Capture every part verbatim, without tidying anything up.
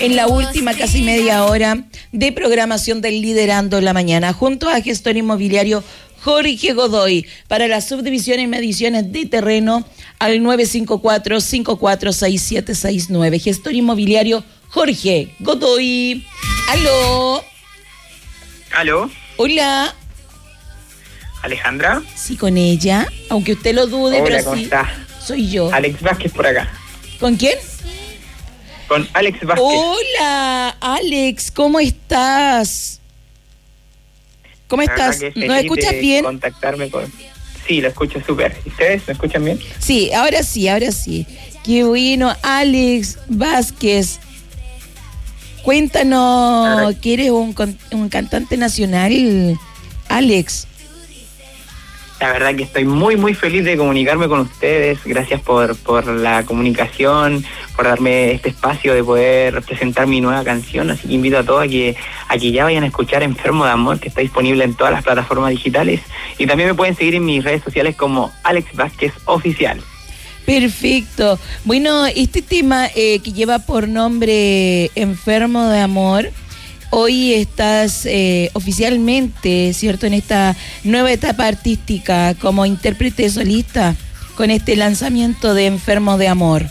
en la última casi media hora de programación del Liderando en la Mañana, junto a gestor inmobiliario Jorge Godoy, para la subdivisión en mediciones de terreno al nueve cinco cuatro, cinco cuatro seis, siete seis nueve. Gestor inmobiliario Jorge Godoy. ¿Aló? ¿Aló? Hola. ¿Alejandra? Sí, con ella, aunque usted lo dude. Hola, pero ¿cómo sí, está? soy yo. Alex Vázquez por acá. ¿Con quién? Con Alex Vázquez. Hola, Alex, ¿cómo estás? ¿Cómo La estás? verdad que ¿Nos feliz escuchas de bien? Contactarme con... Sí, lo escucho súper. ¿Ustedes me escuchan bien? Sí, ahora sí, ahora sí. Qué bueno, Alex Vázquez. Cuéntanos, Ahora... que eres un, un cantante nacional, Alex. La verdad que estoy muy, muy feliz de comunicarme con ustedes. Gracias por, por la comunicación, por darme este espacio de poder presentar mi nueva canción. Así que invito a todos a que, a que ya vayan a escuchar Enfermo de Amor, que está disponible en todas las plataformas digitales. Y también me pueden seguir en mis redes sociales como Alex Vázquez Oficial. Perfecto. Bueno, este tema eh, que lleva por nombre Enfermo de Amor, hoy estás eh, oficialmente, ¿cierto?, en esta nueva etapa artística como intérprete solista con este lanzamiento de Enfermo de Amor.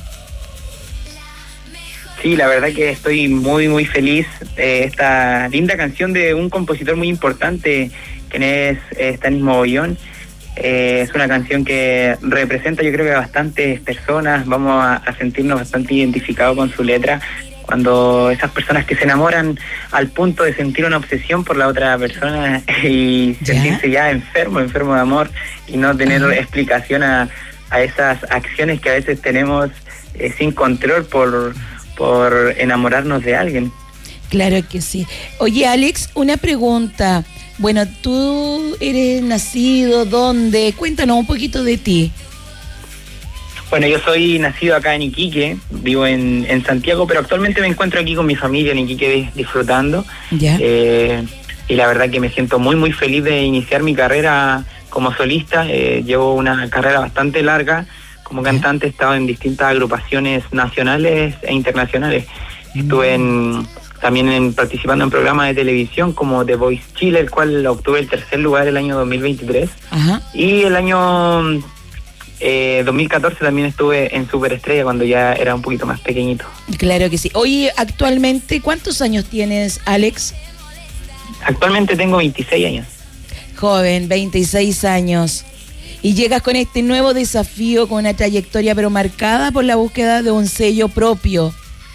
Sí, la verdad que estoy muy, muy feliz. Eh, esta linda canción de un compositor muy importante, que es eh, Stanis Mogollón. Eh, es una canción que representa, yo creo que a bastantes personas. Vamos a, a sentirnos bastante identificados con su letra. Cuando esas personas que se enamoran al punto de sentir una obsesión por la otra persona y ¿Ya? sentirse ya enfermo, enfermo de amor, y no tener Ajá. explicación a, a esas acciones que a veces tenemos eh, sin control por, por enamorarnos de alguien. Claro que sí. Oye, Alex, una pregunta. Bueno, tú eres nacido, ¿dónde? Cuéntanos un poquito de ti. Bueno, yo soy nacido acá en Iquique, vivo en, en Santiago, pero actualmente me encuentro aquí con mi familia en Iquique disfrutando. ¿Ya? Eh, y la verdad que me siento muy, muy feliz de iniciar mi carrera como solista. Eh, llevo una carrera bastante larga. Como cantante he estado en distintas agrupaciones nacionales e internacionales. Mm. Estuve en, también en, participando en programas de televisión como The Voice Chile, el cual obtuve el tercer lugar el año dos mil veintitrés. Ajá. Y el año... Eh, dos mil catorce también estuve en Superestrella cuando ya era un poquito más pequeñito. Claro que sí. Oye, actualmente, ¿cuántos años tienes, Alex? Actualmente tengo veintiséis años. Joven, veintiséis años. Y llegas con este nuevo desafío, con una trayectoria pero marcada por la búsqueda de un sello propio.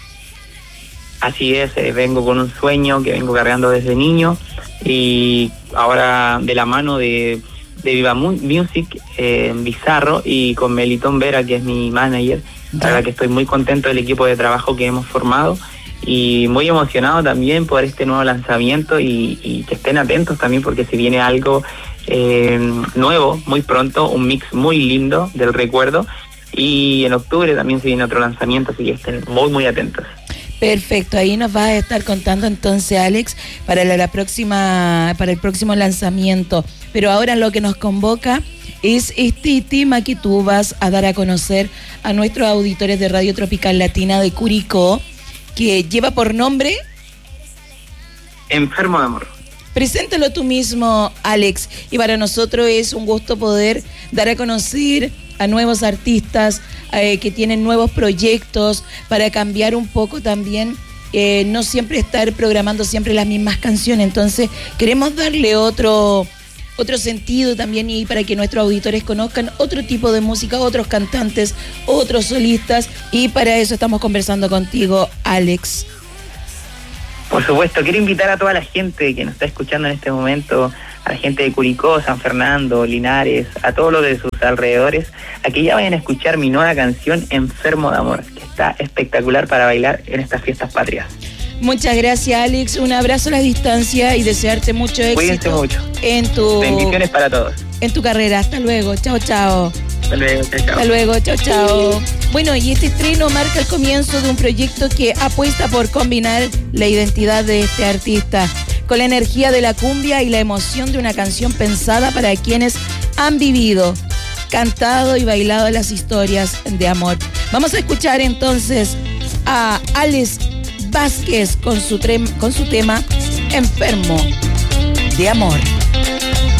Así es, eh, vengo con un sueño que vengo cargando desde niño y ahora de la mano de... de Viva Music, eh, Bizarro, y con Melitón Vera, que es mi manager. La verdad que estoy muy contento del equipo de trabajo que hemos formado y muy emocionado también por este nuevo lanzamiento y, y que estén atentos también porque se viene algo eh, nuevo muy pronto, un mix muy lindo del recuerdo, y en octubre también se viene otro lanzamiento, así que estén muy muy atentos. Perfecto, ahí nos vas a estar contando entonces, Alex, para la, la próxima, para el próximo lanzamiento. Pero ahora lo que nos convoca es este tema que tú vas a dar a conocer a nuestros auditores de Radio Tropical Latina de Curicó, que lleva por nombre Enfermo de Amor. Preséntalo tú mismo, Alex, y para nosotros es un gusto poder dar a conocer a nuevos artistas eh, que tienen nuevos proyectos, para cambiar un poco también, eh, no siempre estar programando siempre las mismas canciones. Entonces queremos darle otro, otro sentido también, y para que nuestros auditores conozcan otro tipo de música, otros cantantes, otros solistas, y para eso estamos conversando contigo, Alex. Por supuesto, quiero invitar a toda la gente que nos está escuchando en este momento, a la gente de Curicó, San Fernando, Linares, a todos los de sus alrededores, a que ya vayan a escuchar mi nueva canción Enfermo de Amor, que está espectacular para bailar en estas fiestas patrias. Muchas gracias, Alex, un abrazo a la distancia y desearte mucho éxito. Cuídense mucho. En tu... Bendiciones para todos. En tu carrera, hasta luego, chao, chao. Hasta luego, chao, chao. Hasta luego, chao, chao. Bueno, y este estreno marca el comienzo de un proyecto que apuesta por combinar la identidad de este artista con la energía de la cumbia y la emoción de una canción pensada para quienes han vivido, cantado y bailado las historias de amor. Vamos a escuchar entonces a Alex Vázquez con su, con su tema Enfermo de Amor.